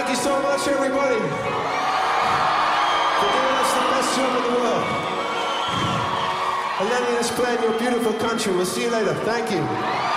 Thank you so much, everybody, for giving us the best show in the world. And letting us play in your beautiful country. We'll see you later. Thank you.